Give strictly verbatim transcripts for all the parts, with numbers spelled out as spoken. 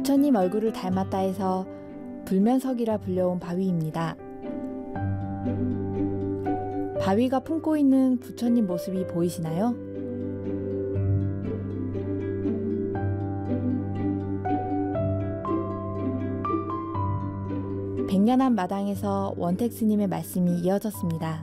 부처님 얼굴을 닮았다 해서 불면석이라 불려온 바위입니다. 바위가 품고 있는 부처님 모습이 보이시나요? 백년한 마당에서 원택 스님의 말씀이 이어졌습니다.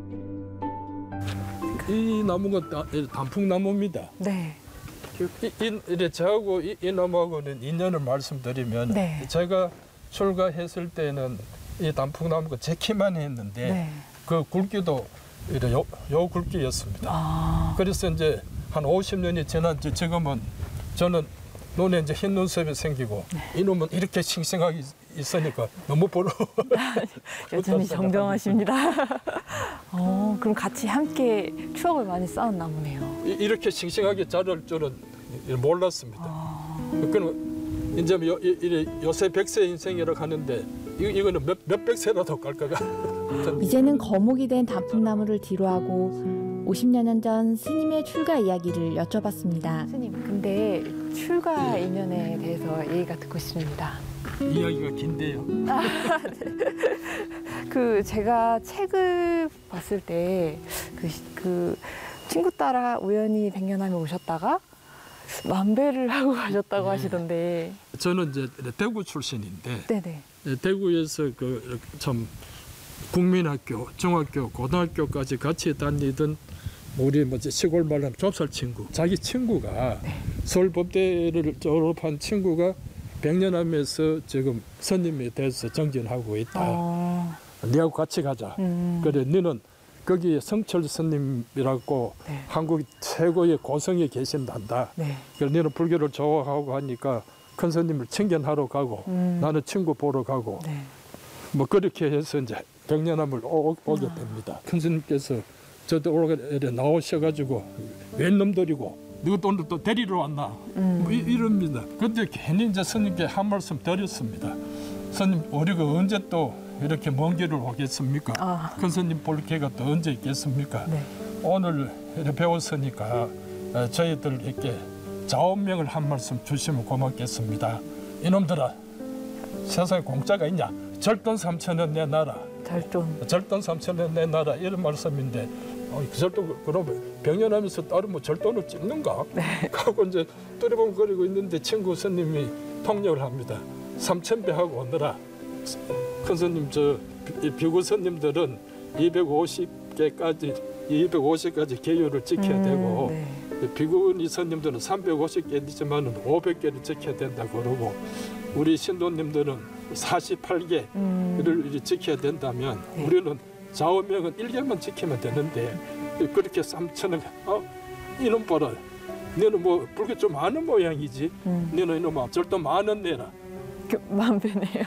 이 나무가 단풍나무입니다. 네. 이, 이, 저하고 이, 이 나무하고는 인연을 말씀드리면 네. 제가 출가했을 때는 이 단풍나무가 제 키만 했는데 네. 그 굵기도 요, 요 굵기였습니다. 아. 그래서 이제 한 오십 년이 지난 지금은 저는 눈에 이제 흰 눈썹이 생기고 네. 이놈은 이렇게 싱싱하게 있으니까 너무 보러 여전히 정정하십니다. 어, 그럼 같이 함께 추억을 많이 쌓은 나무네요. 이, 이렇게 싱싱하게 자랄 줄은 몰랐습니다. 아. 그럼 이제 요, 이, 요새 백세 인생이라고 하는데 이, 이거는 몇, 몇백 세라도 갈 거가. 이제는 거목이 된 단풍나무를 뒤로하고 오십 년 전 스님의 출가 이야기를 여쭤봤습니다. 스님, 근데 출가 인연에 대해서 얘기가 듣고 싶습니다. 이야기가 긴데요. 아, 네. 그 제가 책을 봤을 때 그 그 친구 따라 우연히 백년함에 오셨다가 만배를 하고 가셨다고 네. 하시던데. 저는 이제 대구 출신인데 네네. 대구에서 그 참 국민학교, 중학교, 고등학교까지 같이 다니던 우리 뭐 시골 말로 좁쌀 친구, 자기 친구가 네. 서울법대를 졸업한 친구가 백년함에서 지금 스님이 돼서 정진하고 있다. 어. 네하고 같이 가자. 음. 그래, 너는 거기에 성철 스님이라고 네. 한국 최고의 고성에 계신단다. 네. 그래, 너는 불교를 좋아하고 하니까 큰 스님을 친견하러 가고 음. 나는 친구 보러 가고 네. 뭐 그렇게 해서 이제 백년함을 오, 오게 됩니다. 큰 스님께서 저도 올해 나오셔가지고 웬 놈들이고 너 돈을 또 데리러 왔나 음. 뭐 이, 이럽니다. 근데 괜히 이제 스님께 한 말씀 드렸습니다. 스님 우리가 언제 또 이렇게 먼 길을 오겠습니까? 아. 큰 스님 볼 기회가 또 언제 있겠습니까? 네. 오늘 이렇게 배웠으니까 저희들에게 자원명을 한 말씀 주시면 고맙겠습니다. 이놈들아, 세상에 공짜가 있냐? 절돈 삼천 원 내놔라. 절돈. 절돈 삼천 원 내놔라. 이런 말씀인데 어, 그 절돈 그러면 백년하면서 따로 뭐 절돈을 찍는가? 네. 하고 이제 뚜리봉거리고 있는데 친구 스님이 통역을 합니다. 삼천 배 하고 오너라. 큰 스님 저 비구 스님들은 이백오십 개까지 이백오십 가지 계율을 지켜야 음, 되고 네. 비구니 스님들은 삼백오십 개이지만은 오백 개를 지켜야 된다 그러고 우리 신도님들은 사십팔 개를 음. 지켜야 된다면 네. 우리는 좌우명은 일 개만 지키면 되는데 그렇게 삼천 원 어? 이놈 봐라. 너는 뭐 불교 좀 아는 모양이지. 음. 너는 이놈아 절도 만 원 내라. 그, 만 배네요.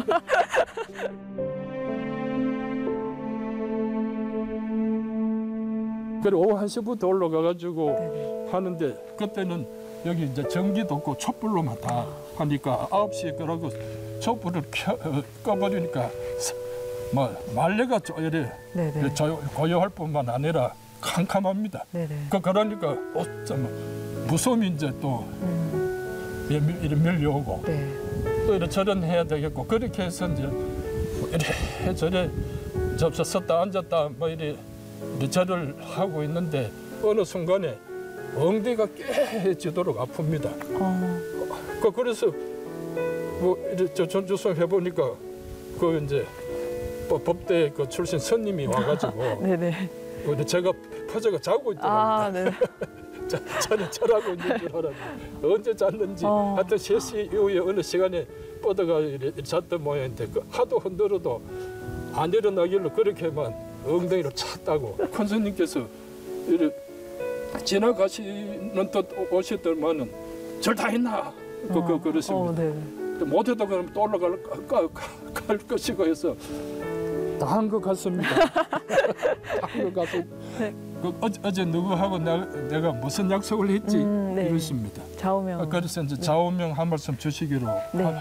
그래 오후 한 시부터 올라가가지고 네네. 하는데 그때는 여기 이제 전기도 없고 촛불로만 다 하니까 아홉 시에 그러고 촛불을 켜, 어, 꺼버리니까 뭐 말레가 이래 고요할 뿐만 아니라 캄캄합니다. 네네. 그 그러니까 어쩜 무서움이 이제 또 음. 이래 밀려오고 네. 또 이래 저런 해야 되겠고 그렇게 해서 이제 이래 저래 접서 섰다 앉았다 뭐 이래 절을 하고 있는데 어느 순간에 엉덩이가 깨지도록 아픕니다. 어. 그 그래서 뭐 이래 저 전주성 해보니까 그 이제 법대 그 출신 스님이 와가지고 네네. 제가 퍼져가 자고 있더랍니다. 아, 네. 저는 절하고 있는 줄 알았는데 언제 잤는지 어. 하여튼 세 시 이후에 어느 시간에 뻗어가 잤던 모양인데 그 하도 흔들어도 안 일어나길래 그렇게만 엉덩이를 찼다고 큰 스님께서 이래 지나가시는 듯 오시더만은 절 다 했나? 그, 그, 그러십니다. 어, 네. 못해도 그럼 또 올라갈 갈 것이고 해서 다 한 것 같습니다. 다 한 것 같고 네. 그 어제, 어제 누구하고 나, 내가 무슨 약속을 했지 음, 네. 이러십니다. 좌우명. 그래서 이제 좌우명 한 말씀 주시기로. 네.